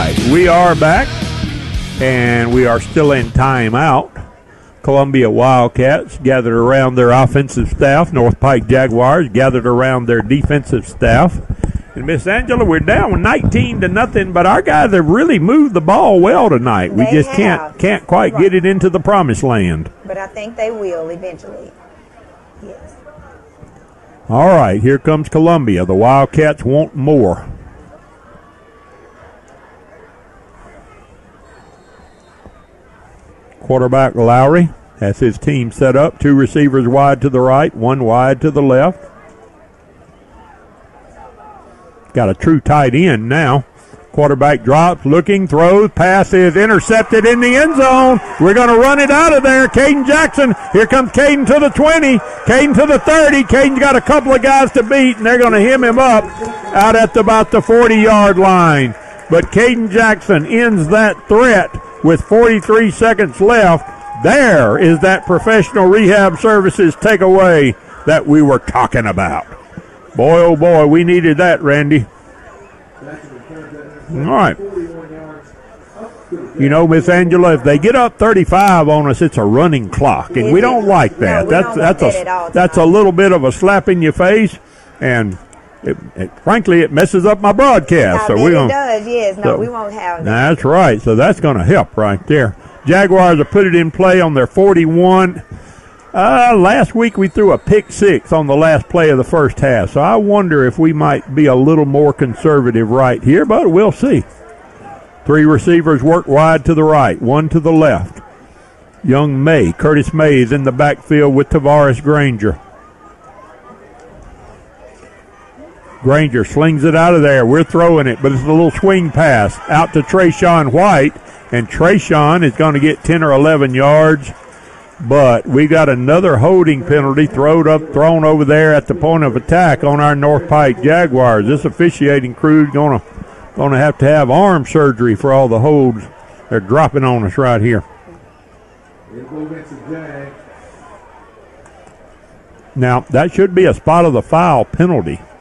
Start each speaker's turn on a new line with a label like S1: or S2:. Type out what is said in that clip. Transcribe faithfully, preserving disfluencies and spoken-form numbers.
S1: right, we are back, and we are still in timeout. Columbia Wildcats gathered around their offensive staff. North Pike Jaguars gathered around their defensive staff. And Miss Angela, we're down with nineteen to nothing, but our guys have really moved the ball well tonight. We
S2: They
S1: just
S2: have.
S1: can't can't quite get it into the promised land.
S2: But I think they will eventually. Yes.
S1: All right, here comes Columbia. The Wildcats want more. Quarterback Lowry has his team set up. Two receivers wide to the right, one wide to the left. Got a true tight end now. Quarterback drops, looking, throws, pass is intercepted in the end zone. We're going to run it out of there. Caden Jackson. Here comes Caden to the twenty. Caden to the thirty. Caden's got a couple of guys to beat, and they're going to hem him up out at about the forty-yard line. But Caden Jackson ends that threat with forty-three seconds left. There is that professional rehab services takeaway that we were talking about. Boy, oh boy, we needed that, Randy. All right. You know, Miss Angela, if they get up thirty-five on us, it's a running clock, and
S2: Is
S1: we
S2: it?
S1: don't like that.
S2: No, we
S1: that's
S2: don't
S1: that's
S2: want
S1: a
S2: that at all
S1: that's a
S2: tonight.
S1: little bit of a slap in your face, and it, it, frankly, it messes up my broadcast.
S2: I
S1: so
S2: bet
S1: we
S2: it
S1: don't.
S2: does, yes. No,
S1: so-
S2: we won't have that.
S1: That's right. So that's going to help right there. Jaguars have put it in play on their forty-one. Uh, last week we threw a pick six on the last play of the first half, so I wonder if we might be a little more conservative right here, but we'll see. Three receivers work wide to the right, one to the left. Young May, Curtis May is in the backfield with Tavares Granger. Granger slings it out of there. We're throwing it, but it's a little swing pass out to Trayshawn White, and Trayshawn is going to get ten or eleven yards. But we got another holding penalty thrown up, thrown over there at the point of attack on our North Pike Jaguars. This officiating crew is going to going to have to have arm surgery for all the holds they're dropping on us right here. Now that should be a spot of the foul penalty.